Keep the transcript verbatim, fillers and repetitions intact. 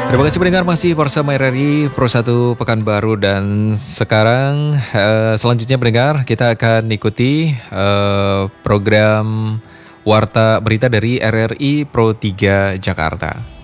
Terima kasih pendengar masih bersama R R I Pro satu Pekanbaru dan sekarang eh, selanjutnya pendengar kita akan ikuti eh, program Warta Berita dari R R I Pro tiga Jakarta.